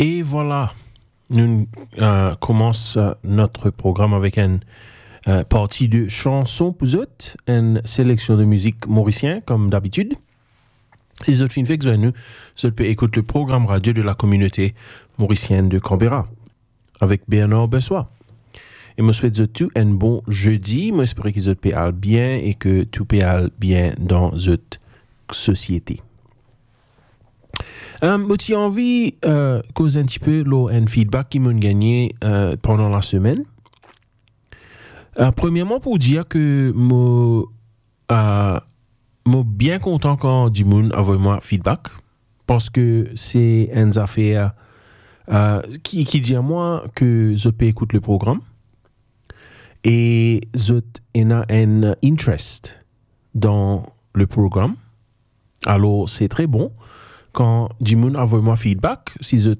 Et voilà, nous commençons notre programme avec une partie de chansons pour autres, une sélection de musique mauricienne, comme d'habitude. Si vous avez fait que nous pouvez écouter le programme radio de la communauté mauricienne de Canberra avec Bernard Bessois. Et je souhaite tout un bon jeudi. Je espère que vous allez bien et que tout va bien dans votre société. J'ai envie de causer un petit peu un feedback qui m'a gagné pendant la semaine. Premièrement, pour dire que je suis bien content quand du monde a moi feedback parce que c'est une affaire qui dit à moi que je peux écouter le programme et je ai un interest dans le programme. Alors, c'est très bon. Quand du monde envoie moi feedback, si je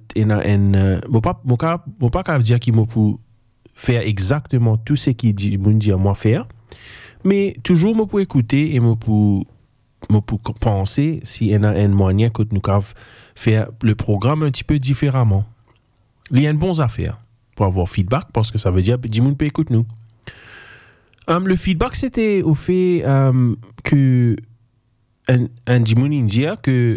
pas dire qu'il m'a pour faire exactement tout ce qu'il dit monde dit à moi faire, mais toujours me pour écouter et me pour penser si y a un moyen que nous pouvons faire le programme un petit peu différemment. Il y a une bonne affaire pour avoir feedback parce que ça veut dire que du monde peut écouter nous. Le feedback c'était au fait que un du monde indien que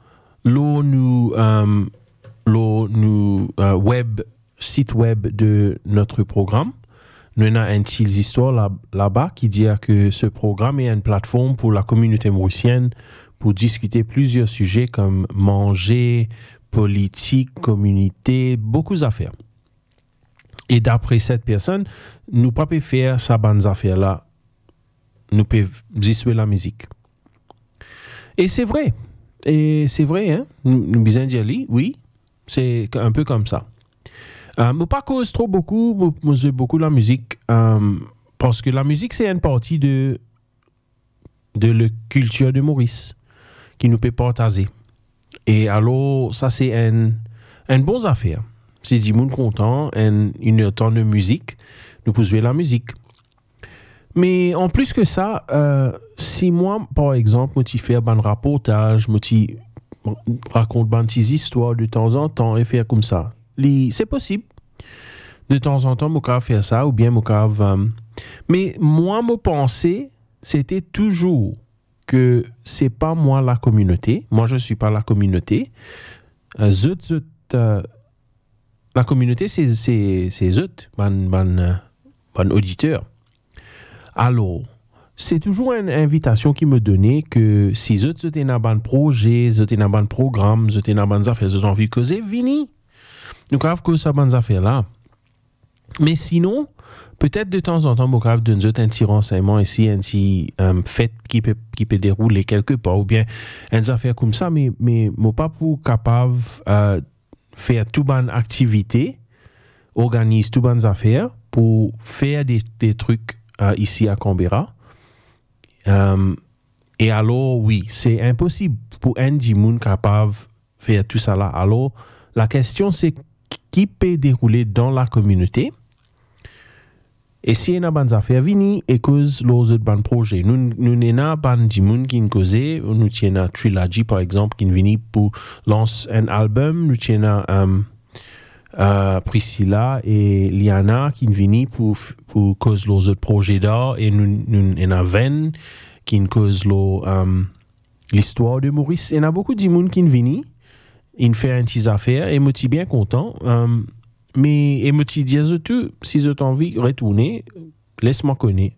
site web de notre programme, nous avons une petite histoire là-bas qui dit que ce programme est une plateforme pour la communauté mauricienne pour discuter plusieurs sujets comme manger, politique, communauté, beaucoup d'affaires. Et d'après cette personne, nous ne pouvons pas faire ces bonnes affaires-là. Nous pouvons jouer la musique. Et c'est vrai. Hein? Nous besoin dire oui, c'est un peu comme ça. Je pas cause trop beaucoup, j'aime beaucoup la musique parce que la musique c'est une partie de la culture de Maurice qui nous peut partager. Et alors ça c'est une bonne affaire. Si du monde content, une temps de musique, nous pouvons jouer la musique. Mais en plus que ça, si moi, par exemple, je fais un reportage, je raconte des petites histoires de temps en temps et faire comme ça, c'est possible. De temps en temps, je peux faire ça ou bien je peux... Mais moi, mon pensée, c'était toujours que c'est pas moi la communauté. Moi, je suis pas la communauté. La communauté, c'est eux, ban auditeur. Alors, c'est toujours une invitation qui me donnait que si vous êtes dans un projet, vous êtes dans un programme, vous êtes dans une affaire, vous avez envie de causer, venez. Nous avons causé ces bonnes affaires-là. Mais sinon, peut-être de temps en temps, nous avons donné un petit renseignement ici, un petit fait qui peut dérouler quelque part, ou bien une affaire comme ça, mais je ne suis pas capable de faire toute bonne activité, organiser toutes bonnes affaires pour faire des trucs ici à Canberra. Et alors, oui, c'est impossible pour un monde capable de faire tout ça là. Alors, la question, c'est qui peut dérouler dans la communauté. Et si on a des affaires, venez et cause les autres bons projets. Nous avons des gens qui nous causent. Nous avons Trilogy, par exemple, qui vient pour lancer un album. Nous avons Priscilla et Liana qui viennent pour cause les autres projets d'art. Et nous avons Ven qui cause l'histoire de Maurice. Il y a beaucoup de gens qui viennent. Ils font une petite affaire et je suis bien content. Mais je me dis tout, si vous avez envie de retourner, laisse-moi connaître.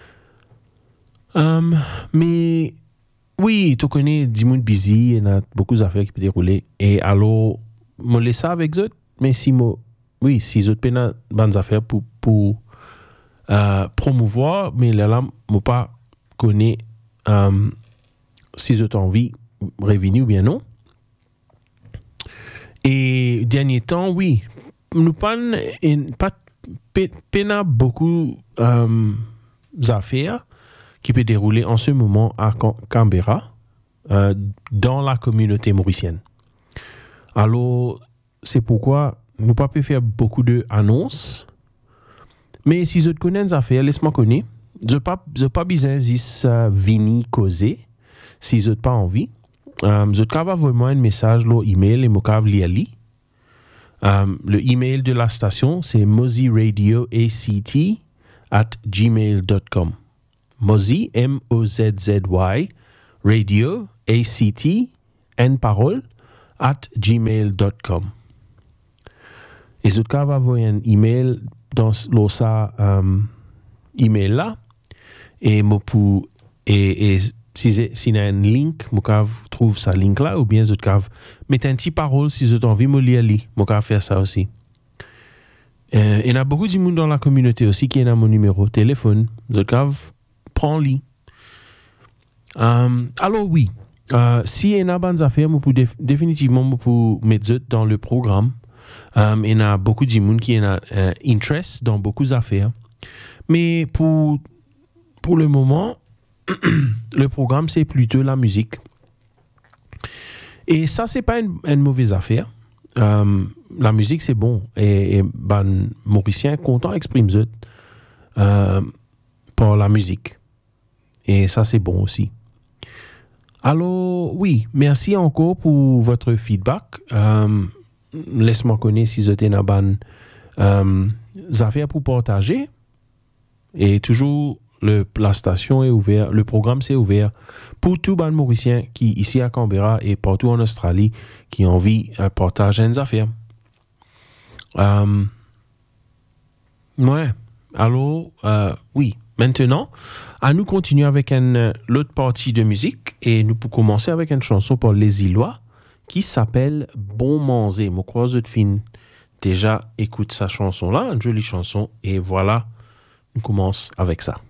Mais oui, tu connais du monde busy, il y a beaucoup d'affaires qui peuvent dérouler. Et alors, je laisse ça avec eux. Mais si vous avez bonnes affaires pour promouvoir, mais là, je ne pas connaître si vous avez envie de revenir ou bien non. Et dernier temps, oui, nous pas beaucoup d'affaires qui peuvent dérouler en ce moment à Canberra dans la communauté mauricienne. Alors, c'est pourquoi nous ne pouvons pas faire beaucoup d'annonces. Mais si je connais des affaires, laisse-moi connaître. Je n'ai pas besoin de venir causer si je n'ai pas envie. Je peux envoyer un message, email, et je peux lire. Le email de la station, c'est mozyradioact@gmail.com. Mozy, M-O-Z-Z-Y, radio, A-C-T, N parole, @gmail.com. Et ce cas va envoyer un email dans l'osa email là et si il y a un link, je trouve ça link là ou bien je mettre un petit parole si vous avez envie de lire, je faire ça aussi. Il y a beaucoup de monde dans la communauté aussi qui a mon numéro de téléphone. Je prends-le. Alors oui, si il y a bonnes affaires, définitivement pour mettre dans le programme. Il y a beaucoup de monde qui a interest dans beaucoup d'affaires. Mais pour le moment, le programme, c'est plutôt la musique. Et ça, c'est pas une mauvaise affaire. La musique, c'est bon. Et Mauricien content exprime pour la musique. Et ça, c'est bon aussi. Alors, oui, merci encore pour votre feedback. Laisse-moi connaître si vous avez des affaires pour partager. Et toujours, la station est ouverte, le programme c'est ouvert pour tout les Mauriciens qui ici à Canberra et partout en Australie qui ont envie de partager des affaires. Ouais. Alors, oui. Maintenant, à nous continuer avec l'autre partie de musique et nous pouvons commencer avec une chanson pour les Îlois qui s'appelle Bon Manger. Je crois que fin déjà écoute sa chanson là, une jolie chanson et voilà, on commence avec ça.